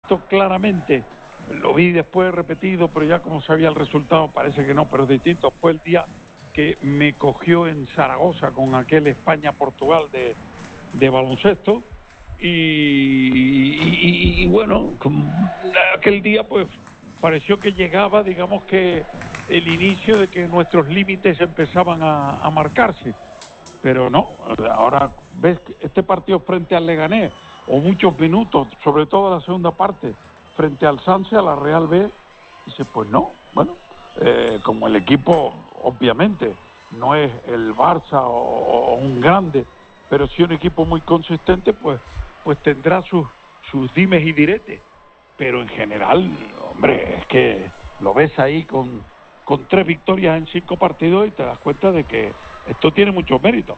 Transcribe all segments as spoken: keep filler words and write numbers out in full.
visto claramente, lo vi después repetido, pero ya como sabía el resultado, parece que no, pero es distinto. Fue el día que me cogió en Zaragoza con aquel España-Portugal de, de baloncesto. Y, y, y bueno, aquel día pues pareció que llegaba, digamos que el inicio de que nuestros límites empezaban a, a marcarse, pero no. Ahora ves que este partido frente al Leganés, o muchos minutos, sobre todo la segunda parte, frente al Sanse, a la Real B, dice, pues no, bueno, eh, como el equipo obviamente no es el Barça o, o un grande, pero sí un equipo muy consistente, pues pues tendrá sus, sus dimes y diretes, pero en general, hombre, es que lo ves ahí con, con tres victorias en cinco partidos y te das cuenta de que esto tiene mucho mérito.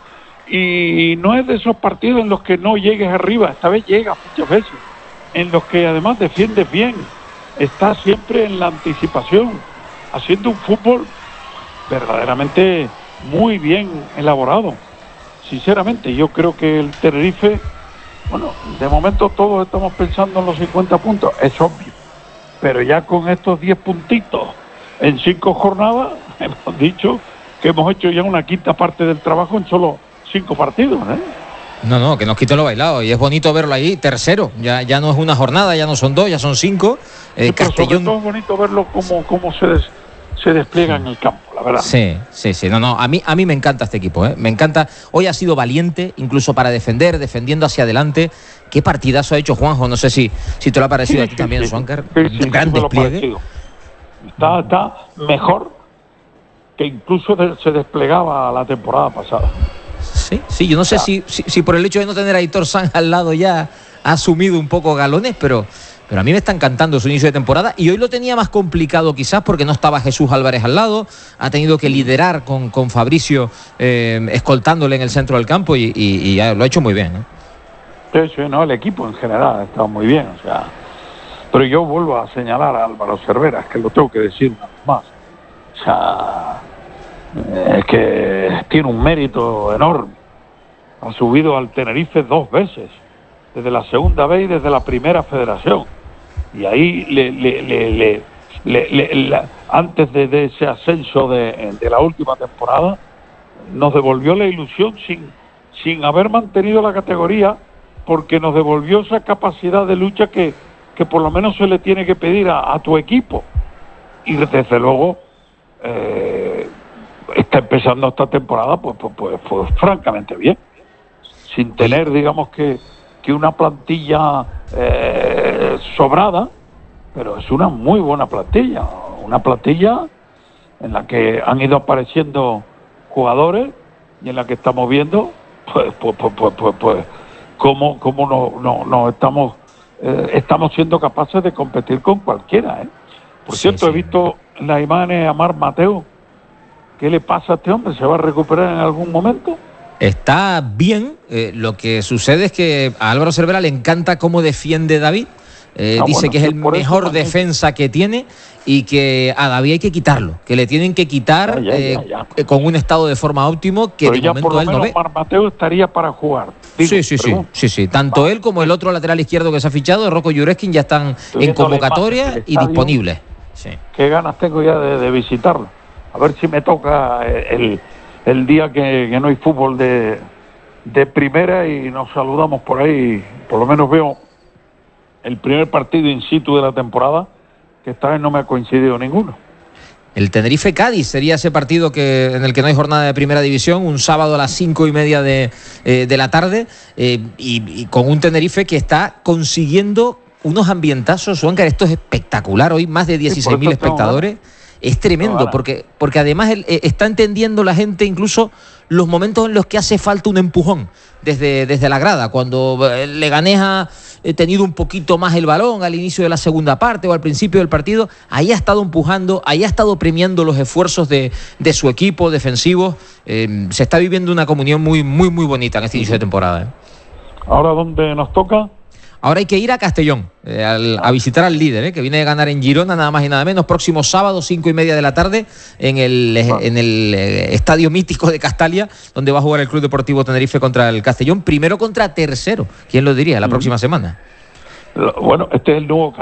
Y no es de esos partidos en los que no llegues arriba, esta vez llegas muchas veces, en los que además defiendes bien, estás siempre en la anticipación, haciendo un fútbol verdaderamente muy bien elaborado. Sinceramente, yo creo que el Tenerife, bueno, de momento todos estamos pensando en los cincuenta puntos, es obvio, pero ya con estos diez puntitos en cinco jornadas, hemos dicho que hemos hecho ya una quinta parte del trabajo en solo cinco partidos, ¿eh? No, no, que nos quiten lo bailado, y es bonito verlo ahí, tercero, ya, ya no es una jornada, ya no son dos, ya son cinco. Eh, sí, Castellón... Sobre todo es bonito verlo cómo, cómo se, des, se despliega sí. en el campo, la verdad. Sí, sí, sí, no, no, a mí, a mí me encanta este equipo, ¿eh? Me encanta, hoy ha sido valiente, incluso para defender, defendiendo hacia adelante. Qué partidazo ha hecho Juanjo, no sé si, si te lo ha parecido sí, a ti sí, también, sí, Swanker, sí, sí, un gran sí, despliegue. Está, está mejor que incluso de, se desplegaba la temporada pasada. Sí, sí, yo no sé si, si, si por el hecho de no tener a Aitor Sanz al lado ya ha asumido un poco galones, pero, pero a mí me está encantando su inicio de temporada, y hoy lo tenía más complicado quizás porque no estaba Jesús Álvarez al lado, ha tenido que liderar con, con Fabricio eh, escoltándole en el centro del campo y, y, y lo ha hecho muy bien, ¿eh? Sí, sí, no, el equipo en general ha estado muy bien, o sea, pero yo vuelvo a señalar a Álvaro Cervera, que lo tengo que decir una vez más, o sea, es que tiene un mérito enorme. Ha subido al Tenerife dos veces, desde la segunda vez y desde la primera federación. Y ahí, le, le, le, le, le, le, le, antes de, de ese ascenso de, de la última temporada, nos devolvió la ilusión sin, sin haber mantenido la categoría, porque nos devolvió esa capacidad de lucha que, que por lo menos se le tiene que pedir a, a tu equipo. Y desde luego... Eh, está empezando esta temporada pues, pues, pues, pues francamente bien, sin tener digamos que, que una plantilla eh, sobrada, pero es una muy buena plantilla, una plantilla en la que han ido apareciendo jugadores y en la que estamos viendo pues pues pues pues, pues, pues cómo, cómo no, no, no estamos eh, estamos siendo capaces de competir con cualquiera, ¿eh? Por sí, cierto, sí. He visto en las imágenes a Marc Mateu. ¿Qué le pasa a este hombre? ¿Se va a recuperar en algún momento? Está bien. Eh, lo que sucede es que a Álvaro Cervera le encanta cómo defiende David. Eh, ah, dice bueno, que es el mejor defensa que tiene y que a David hay que quitarlo, que le tienen que quitar ya, ya, eh, ya, ya. con un estado de forma óptimo que pero de ya momento por lo él menos no ve. Marc Mateu estaría para jugar. Digo, sí, sí, sí, sí, sí. Tanto él como el otro lateral izquierdo que se ha fichado, Rocco Jureskin, ya están Estoy en convocatoria y disponibles. Sí. Qué ganas tengo ya de, de visitarlo. A ver si me toca el, el día que, que no hay fútbol de, de primera y nos saludamos por ahí. Por lo menos veo el primer partido in situ de la temporada, que esta vez no me ha coincidido ninguno. El Tenerife-Cádiz sería ese partido que, en el que no hay jornada de primera división, un sábado a las cinco y media de, eh, de la tarde, eh, y, y con un Tenerife que está consiguiendo unos ambientazos. Swanker, esto es espectacular hoy, más de dieciséis mil sí, espectadores. Es tremendo, porque, porque además él, eh, está entendiendo la gente incluso los momentos en los que hace falta un empujón desde, desde la grada, cuando Leganés ha eh, tenido un poquito más el balón al inicio de la segunda parte o al principio del partido, ahí ha estado empujando, ahí ha estado premiando los esfuerzos de, de su equipo defensivo. Eh, se está viviendo una comunión muy, muy, muy bonita en este inicio de temporada, ¿eh? ¿Ahora dónde nos toca? Ahora hay que ir a Castellón, eh, al, a visitar al líder, eh, que viene de ganar en Girona, nada más y nada menos, próximo sábado, cinco y media de la tarde, en el, eh, en el eh, estadio mítico de Castalia, donde va a jugar el Club Deportivo Tenerife contra el Castellón, primero contra tercero. ¿Quién lo diría? La próxima semana. Bueno, este es el nuevo